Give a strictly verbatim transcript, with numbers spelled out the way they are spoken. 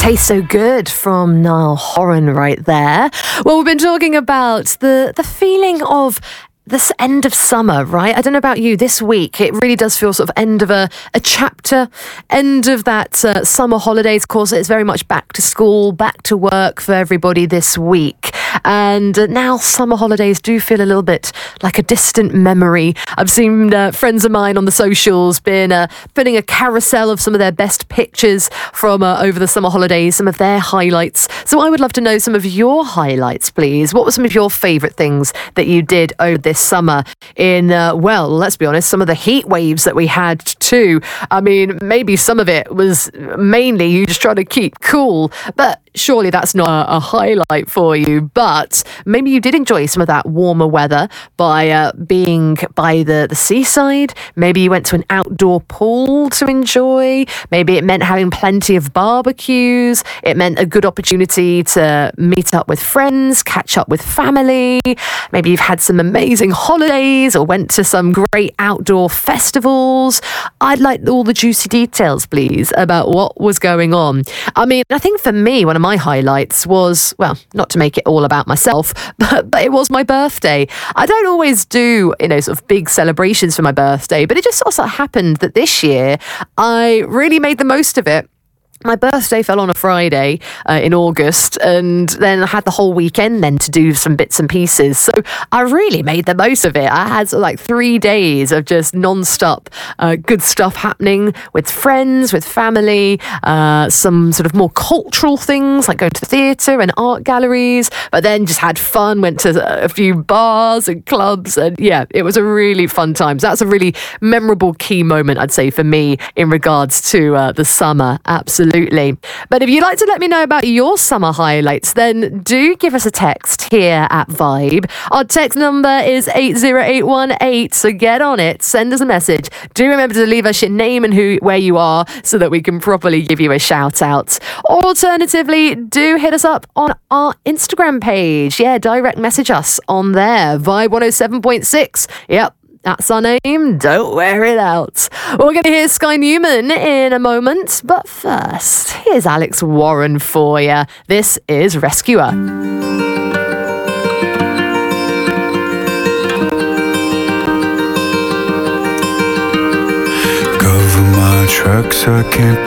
Tastes So Good from Niall Horan right there. Well, we've been talking about the, the feeling of this end of summer, right? I don't know about you, this week it really does feel sort of end of a, a chapter, end of that uh, summer holidays. Of course, it's very much back to school, back to work for everybody this week. And uh, now summer holidays do feel a little bit like a distant memory. I've seen uh, friends of mine on the socials been uh, putting a carousel of some of their best pictures from uh, over the summer holidays, some of their highlights. So I would love to know some of your highlights, please. What were some of your favourite things that you did over this summer in, uh, well, let's be honest, some of the heat waves that we had too. I mean, maybe some of it was mainly you just trying to keep cool, but surely that's not a, a highlight for you. But maybe you did enjoy some of that warmer weather by uh, being by the, the seaside. Maybe you went to an outdoor pool to enjoy. Maybe it meant having plenty of barbecues. It meant a good opportunity to meet up with friends, catch up with family. Maybe you've had some amazing holidays or went to some great outdoor festivals. I'd like all the juicy details, please, about what was going on. I mean, I think for me, one of my highlights was, well, not to make it all about myself, but, but it was my birthday. I don't always do, you know, sort of big celebrations for my birthday, but it just sort of happened that this year I really made the most of it. My birthday fell on a Friday uh, in August, and then I had the whole weekend then to do some bits and pieces. So I really made the most of it. I had sort of like three days of just non-stop uh, good stuff happening with friends, with family, uh, some sort of more cultural things like going to the theatre and art galleries, but then just had fun, went to a few bars and clubs, and yeah, it was a really fun time. So that's a really memorable key moment, I'd say, for me in regards to uh, the summer. Absolutely. Absolutely. But if you'd like to let me know about your summer highlights, then do give us a text here at Vibe. Our text number is eight zero eight one eight, so get on it. Send us a message. Do remember to leave us your name and who, where you are so that we can properly give you a shout out. Or alternatively, do hit us up on our Instagram page. Yeah, direct message us on there. Vibe one oh seven point six. Yep. That's our name. Don't wear it out. We're going to hear Sky Newman in a moment. But first, here's Alex Warren for you. This is Rescuer. Cover my tracks, I can't